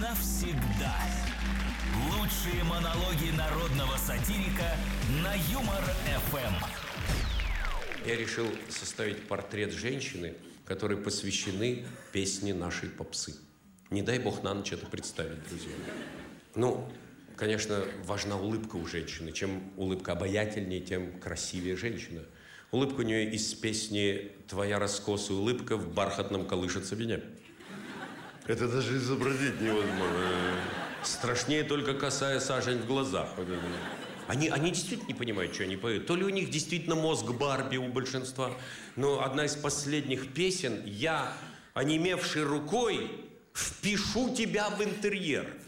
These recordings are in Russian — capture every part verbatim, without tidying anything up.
навсегда. Лучшие монологи народного сатирика на Юмор-эф эм. Я решил составить портрет женщины, которой посвящены песни нашей попсы. Не дай бог на ночь это представить, друзья. Ну, конечно, важна улыбка у женщины. Чем улыбка обаятельнее, тем красивее женщина. Улыбка у нее из песни «Твоя раскосая улыбка в бархатном колышется меня». Это даже изобразить невозможно. Страшнее только косая сажень в глазах. Они, они действительно не понимают, что они поют. То ли у них действительно мозг Барби у большинства. Но одна из последних песен «Я, онемевшей рукой, впишу тебя в интерьер».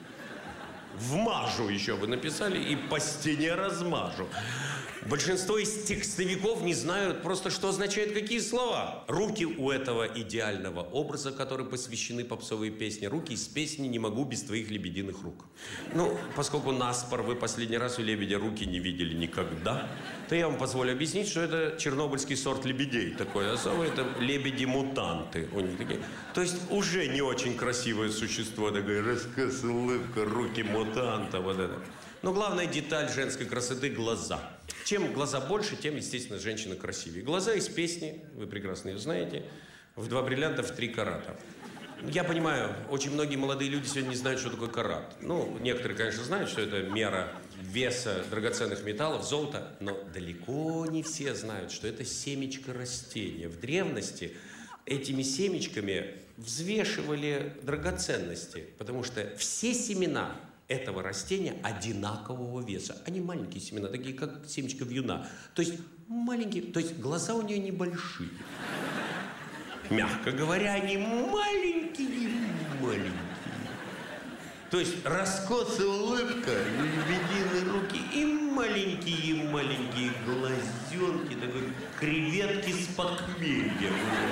Вмажу еще вы написали и по стене размажу. Большинство из текстовиков не знают просто, что означают какие слова. Руки у этого идеального образа, который посвящены попсовые песни. Руки из песни «Не могу без твоих лебединых рук». Ну, поскольку наспор вы последний раз у лебедя руки не видели никогда, то я вам позволю объяснить, что это чернобыльский сорт лебедей такой особый. Это лебеди-мутанты у них такие. То есть уже не очень красивое существо. Такое рассказ, улыбка, руки мутанта. Вот это. Но главная деталь женской красоты – глаза. Чем глаза больше, тем, естественно, женщина красивее. Глаза из песни, вы прекрасно ее знаете, в два бриллианта в три карата. Я понимаю, очень многие молодые люди сегодня не знают, что такое карат. Ну, некоторые, конечно, знают, что это мера веса драгоценных металлов, золота, но далеко не все знают, что это семечко растения. В древности этими семечками взвешивали драгоценности, потому что все семена этого растения одинакового веса. Они маленькие семена, такие как семечко вьюна. То есть маленькие, то есть глаза у нее небольшие. Мягко говоря, они маленькие-маленькие. То есть раскосая улыбка, лебединые руки и маленькие-маленькие глазенки, такой креветки с похмелья.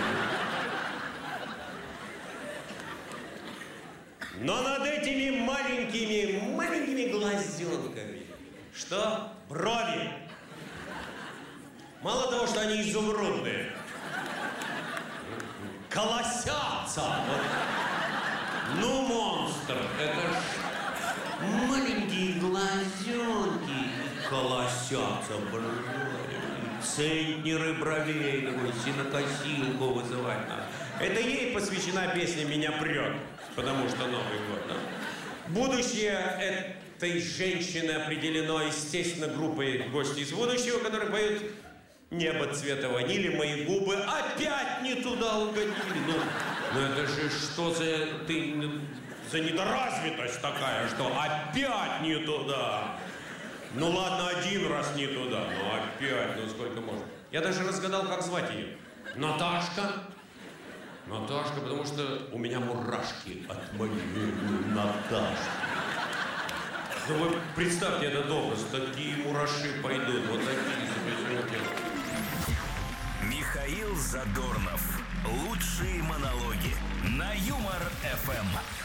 Но над этими маленькими-маленькими глазенками что? Брови. Мало того, что они изумрудные, колосятся. Вот. Ну, монстр, это ж маленькие глазенки колосятся брови. Центнеры бровей, такой синокосилку вызывать надо. Это ей посвящена песня «Меня прет», потому что Новый год, да? Будущее этой женщины определено, естественно, группой «Гости из будущего», которые поют «Небо цвета ванили, мои губы опять не туда угодили». Ну, ну это же что за, ты, за недоразвитость такая, что опять не туда. Ну ладно, один раз не туда, но опять, ну сколько можно. Я даже разгадал, как звать ее. Наташка. Наташка, потому что у меня мурашки от моей Наташки. Ну вы представьте этот образ, такие мураши пойдут, вот такие запрещенки. Михаил Задорнов. Лучшие монологи на Юмор-эф эм.